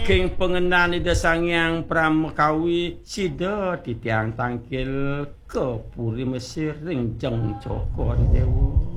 saking pengenan Ida Sangyang Pramekawi sida ditiang tangkil ke puri Mesir ring Jeng Joko Dewa.